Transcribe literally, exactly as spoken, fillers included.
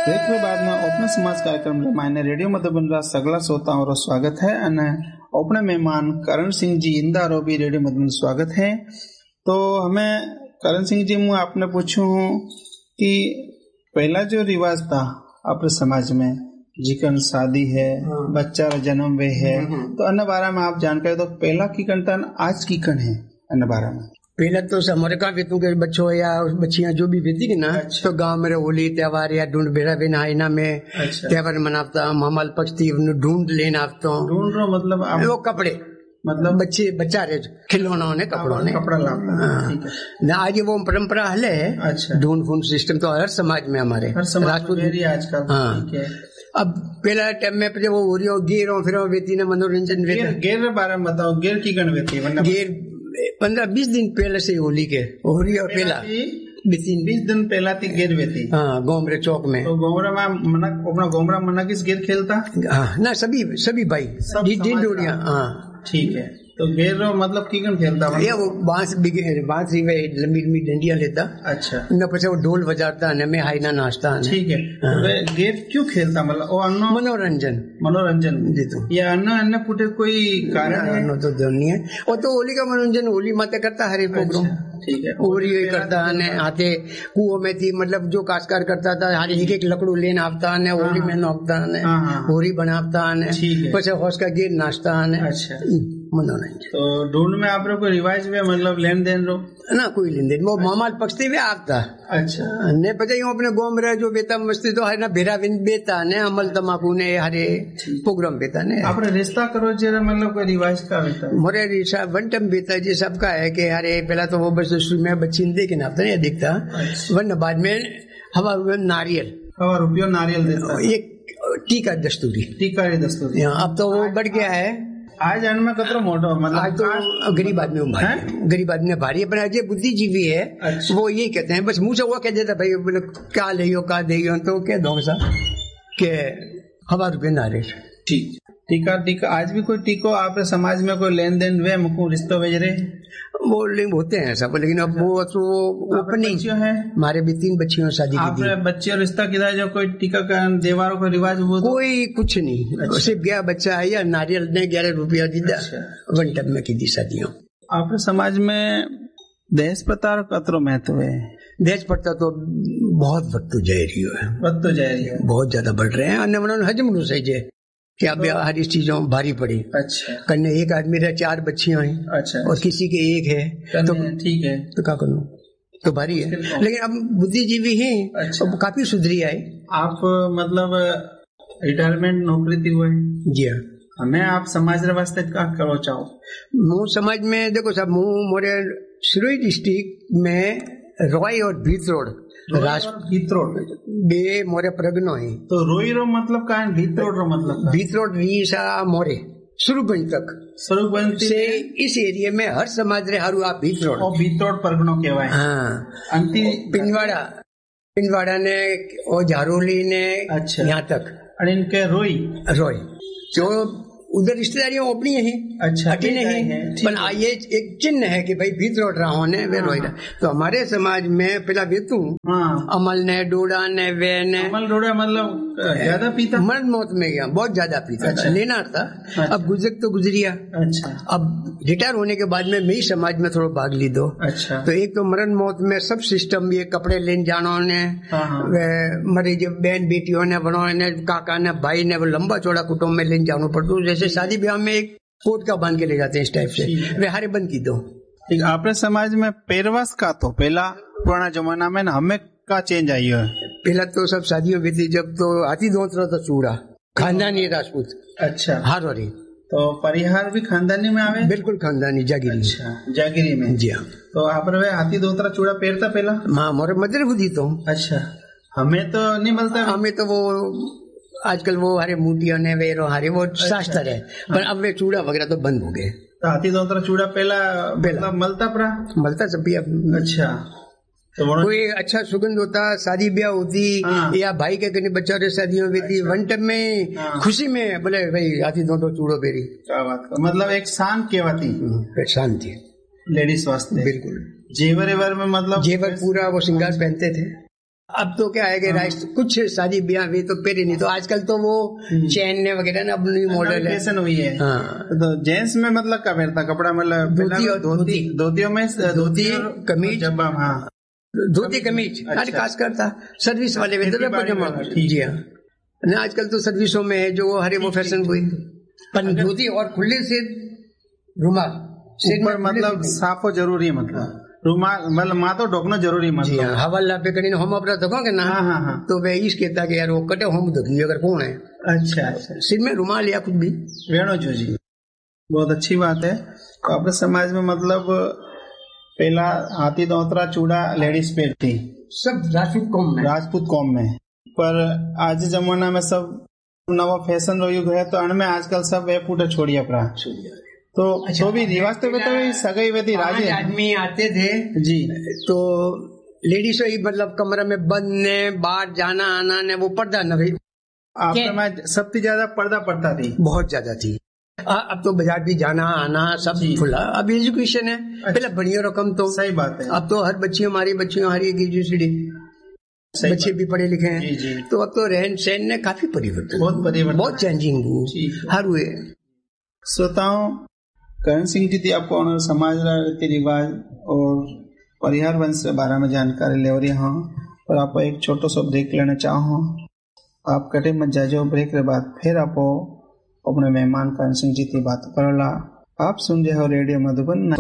એક બાદમાં ઓપન સમાજ કાર્યક્રમ માયને રેડિયો મધુબનના સગલા શ્રોતાओं સ્વાગત है અને अपने मेहमान करण सिंह जी इंदारो भी रेडियो मधुबन स्वागत है। तो हमें करण सिंह जी मैं आपने पूछूं हूँ कि पहला जो रिवाज था अपने समाज में जिकन शादी है, बच्चा जन्म वे है, तो अन्य बारे में आप जानकारी दो। पहला की कन आज की कन है अन्य बारे में। पहले तो हमारे कहा वेतों के बच्चों या बच्चियां जो भी वेती ना, अच्छा। तो गांव में होली त्योहार या ढूंढ बेरा बिना आईना में अच्छा। त्योहार मनाता हमाल पक्षी ढूंढ लेना आपतो ढूंढ रो मतलब आप वो कपड़े मतलब बच्चे बच्चा रे खिलौना ने कपड़ों ने कपड़ा लाता ना आज वो परंपरा हले अच्छा। ढूंढ फूंढ सिस्टम तो हर समाज में हमारे राजपूत आजकल ठीक है। अब पहला टाइम में वो हो रही हो गेर फिर वेती ने मनोरंजन गेर के बारे में बताओ। गेर की गण वेती गेर पंद्रह बीस दिन पहले से होली के होली और पहला बीस दिन पहला थी गेर वेती हाँ गोमरे चौक में। तो गोमरा में मनक अपना गोमरा मनक इस गेर खेलता हाँ ना सभी सभी भाई दिन डोरिया हाँ ठीक है। तो गेर मतलब की गण खेलता ये वो बांस बांस ही में लंबी लंबी डंडियां लेता अच्छा न पीछे वो ढोल बजाता न में हाई ना नाचता ठीक है। हाँ। गेर क्यों खेलता मतलब वो अन्नो मनोरंजन मनोरंजन जी तो ये अन्नो अन्य पुटे कोई कारण है अन्नो तो नहीं है वो तो होली का मनोरंजन होली माते करता हर एक प्रोग्राम ठीक है। होली करता है हाथे कुओं में थी मतलब जो काशकार करता था हर एक एक लकड़ू लेन आपता है होली में नौकता है होली बनाता है पीछे हौस का गेर नाचता है अच्छा मनोरंजन। तो ढूंढ में आप लोग को रिवाज में मतलब लेन देन रो ना कोई लेन देन वो मामाल पक्षी में आपता अच्छा ने पता ही अपने गांव में जो बेता मस्ती तो है ना भेरा बिन बेता ने अमल तमाकू ने हरे प्रोग्राम बेता ने आपने रिश्ता करो जरा मतलब कोई रिवाज का बेता मोरे रिश्ता वनटम बेता जी सबका है कि अरे पहला तो वो बस में बच्ची देखे ना नहीं दिखता वन बाद में हवा नारियल हवा रुपये नारियल देता एक टीका दस्तूरी टीका दस्तूरी अब तो वो बढ़ गया है आज में कतरो मोटो मतलब आज तो गरीब आदमी भारी गरीब आदमी भारी पर आज बुद्धिजीवी है अच्छा। वो ये कहते हैं बस मुंह से वो कह देता भाई बोले क्या ले क्या दे तो क्या दो सा के हवा रुपये नारे ठीक टीका टीका आज भी कोई टीको आप समाज में कोई लेन देन वे मुकु रिश्तों भेज रहे वो लिंग होते हैं सब लेकिन अब वो तो ओपनिंग है हमारे भी तीन बच्चियों शादी की थी बच्चे और रिश्ता किधर जो कोई टीका का देवारों का रिवाज वो कोई कुछ नहीं अच्छा। सिर्फ गया बच्चा है या नारियल ने ग्यारह रुपया दीदा अच्छा। वन टब में की दी शादियों। आपके समाज में दहेज प्रथा कतरो महत्व है। दहेज प्रथा तो बहुत बढ़तो जा रही है बढ़तो जा रही है बहुत ज्यादा बढ़ रहे हैं अन्य मनोन हजम नु सही है क्या तो, हर इस चीजों भारी पड़ी अच्छा कन्ने एक आदमी रहे चार बच्चियां हैं अच्छा और किसी के एक है तो ठीक है तो क्या करूं तो भारी है लेकिन अब बुद्धिजीवी हैं अच्छा। तो काफी सुधरी आई। आप मतलब रिटायरमेंट नौकरी थी हुए जी हाँ हमें आप समाज वास्ते क्या करो चाहो मु समाज में देखो सब मु मोरे सिरोही डिस्ट्रिक्ट में रॉय और बीच रोड भीतरोड बे मोरे प्रगनो है तो रोई रो मतलब का है भीतरोड रो मतलब भीतरोड रीसा मोरे स्वरूपगंज तक स्वरूपगंज से इस एरिया में हर समाज रे हारू आप भीतरोड और भीतरोड परगनो कहवाय हाँ अंति पिंजवाड़ा पिंजवाड़ा ने और झारोली ने अच्छा यहाँ तक और इनके रोई रोई जो उधर रिश्तेदारियों अपनी है अच्छा हटी नहीं है पर ये एक चिन्ह है कि भाई भीतर उठ रहा होने वे रोई रहा तो हमारे समाज में पहला बेतू अमल ने डोडा ने वे ने अमल डोडा मतलब ज्यादा पीता मर्द मौत में गया बहुत ज्यादा पीता अच्छा। लेना था अच्छा। अब गुजर तो गुजरिया अच्छा अब रिटायर होने के बाद में मैं समाज में थोड़ा भाग ली दो अच्छा तो एक तो मरण मौत में सब सिस्टम ये कपड़े लेने जानो ने मरे जो बहन बेटियों ने बनो ने काका ने भाई ने लंबा चौड़ा कुटुंब में लेने जाना पड़ता जैसे शादी ब्याह में एक कोट का बांध के ले जाते हैं इस टाइप से वे हारे बंद की दो ठीक। आपने समाज में पेरवास का तो पहला पुराना जमाना में ना हमें का चेंज आई है पहला तो सब शादियों में थी जब तो हाथी धोत रहा था चूड़ा खानदानी राजपूत अच्छा हार हो रही तो परिहार भी खानदानी में आवे बिल्कुल खानदानी जागिरी अच्छा जागिरी में जी हाँ तो आप हाथी धोतरा चूड़ा पहनता पहला हाँ मोरे मदर बुद्धि तो अच्छा हमें तो नहीं मिलता हमें तो वो आजकल वो हरे मूटियों ने वे हरे वो शास्त्र है पर अब वे चूड़ा वगैरह तो बंद हो गए तो हाथी धोतरा चूड़ा पहला पहला मलता पड़ा मलता सब भी अच्छा तो कोई अच्छा सुगंध होता शादी ब्याह होती या भाई के कहीं बच्चा रे शादियों में थी वन टाइम में खुशी में बोले भाई हाथी धोतो चूड़ो पेरी क्या बात मतलब एक शान कहवाती शान थी लेडीज वास्ते बिल्कुल जेवर एवर में मतलब जेवर पूरा वो श्रृंगार पहनते थे अब तो क्या है कि राइस कुछ शादी ब्याह हुई तो पहले नहीं, तो आजकल तो वो चैन वगैरह ना अपनी मॉडल है, फैशन हुई है। हाँ। तो जेंट्स में मतलब क्या पहनता कपड़ा, मतलब धोती और धोती, धोतियों में धोती कमीज, हाँ धोती कमीज। आज खास करता सर्विस वाले में तो पजामा। जी हाँ, ना आजकल तो सर्विसों में है जो हरे वो फैशन हुई, पर धोती और खुले से रुमाल ऊपर मतलब साफ हो जरूरी है, मतलब रुमाल मतलब माथो ढोकना जरूरी मतलब। जी हाँ, हवाला पे कहीं हम अपना धोखोगे ना। हाँ हाँ हाँ। तो वे इस कहता कि यार वो कटे हम धोखी अगर कौन है। अच्छा अच्छा, सिर में रुमाल या कुछ भी वेणो जो जी, बहुत अच्छी बात है। तो अपने समाज में मतलब पहला हाथी दौतरा चूड़ा लेडीज पहनती, सब राजपूत कौम में, राजपूत कौम में। पर आज जमाना में सब नवा फैशन रो युग है, तो अण में आजकल सब वे फूटे छोड़िया पड़ा तो अच्छा, तो भी रिवाज तो बताओ सगाई वेदी राजे आदमी आते थे जी, तो लेडीज ही मतलब कमरे में बंद ने बाहर जाना आना ने वो पर्दा न भाई आपके सबसे ज्यादा पर्दा पड़ता थी, बहुत ज्यादा थी। आ, अब तो बाजार भी जाना आना सब खुला, अब एजुकेशन है। अच्छा। पहले बढ़िया रकम तो सही बात है, अब तो हर बच्ची हमारी बच्चियों हमारी एजुकेटेड बच्चे भी पढ़े लिखे हैं। जी जी। तो अब तो रहन सहन ने काफी परिवर्तन, बहुत परिवर्तन, बहुत चेंजिंग हर हुए। श्रोताओं, करण सिंह जी थी आपको समाज रीति रिवाज और परिवार वंश के बारे में जानकारी ले रही हूँ, और आपको एक छोटा सा ब्रेक लेना चाहूँ। आप कटे मत जाओ, ब्रेक के बाद फिर आप अपने मेहमान करण सिंह जी की बात करोला। आप सुन रहे हो रेडियो मधुबन।